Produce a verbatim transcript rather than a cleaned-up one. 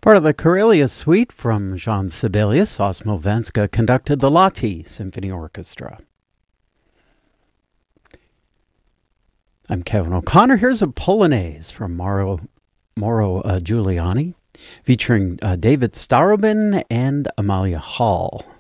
Part of the Karelia Suite from Jean Sibelius, Osmo Venska conducted the Lahti Symphony Orchestra. I'm Kevin O'Connor. Here's a Polonaise from Mauro, Mauro uh, Giuliani, featuring uh, David Starobin and Amalia Hall.